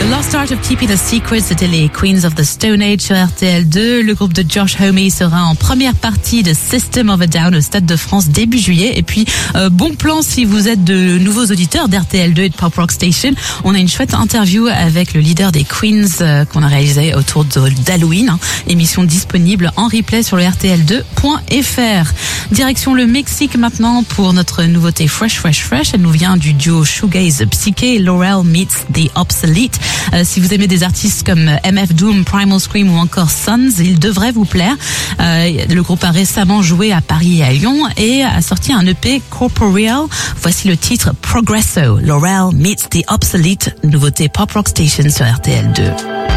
Lost Art of Keeping a Secret, c'était les Queens of the Stone Age sur RTL2. Le groupe de Josh Homme sera en première partie de System of a Down au Stade de France début juillet. Et puis, bon plan si vous êtes de nouveaux auditeurs d'RTL2 et de Pop Rock Station. On a une chouette interview avec le leader des Queens qu'on a réalisé autour d'Halloween. Émission disponible en replay sur le rtl2.fr. Direction le Mexique maintenant pour notre nouveauté Fresh. Elle nous vient du duo shoegaze psyché Laurel meets The Obsolete. Si vous aimez des artistes comme MF Doom, Primal Scream ou encore Sons, il devrait vous plaire. Le groupe a récemment joué à Paris et à Lyon et a sorti un EP Corporeal. Voici le titre Progresso, Laurel meets The Obsolete, nouveauté Pop Rock Station sur RTL2.